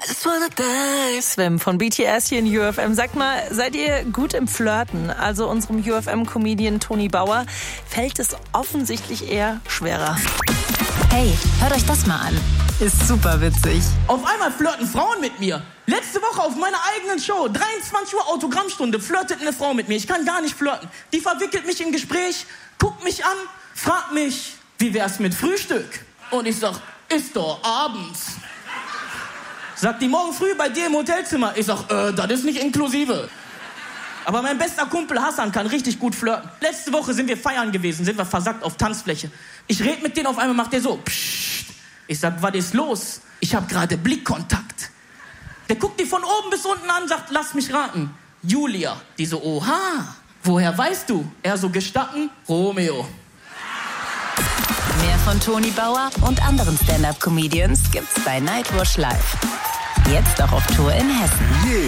just wanna die. Swim von BTS hier in UFM. Sagt mal, seid ihr gut im Flirten? Also unserem UFM-Comedian Toni Bauer fällt es offensichtlich eher schwerer. Hey, hört euch das mal an. Ist super witzig. Auf einmal flirten Frauen mit mir. Letzte Woche auf meiner eigenen Show, 23 Uhr Autogrammstunde, flirtet eine Frau mit mir. Ich kann gar nicht flirten. Die verwickelt mich in Gespräch, guckt mich an, fragt mich, wie wär's mit Frühstück? Und ich sag, ist doch abends. Sagt die, morgen früh bei dir im Hotelzimmer. Ich sag, das ist nicht inklusive. Aber mein bester Kumpel Hassan kann richtig gut flirten. Letzte Woche sind wir feiern gewesen, sind wir versackt auf Tanzfläche. Ich red mit denen, auf einmal macht der so, pssst. Ich sag, was ist los? Ich hab gerade Blickkontakt. Der guckt die von oben bis unten an, sagt, lass mich raten. Julia. Die so, oha, woher weißt du? Er so, gestatten, Romeo. Mehr von Toni Bauer und anderen Stand-Up-Comedians gibt's bei Nightwash Live. Jetzt auch auf Tour in Hessen.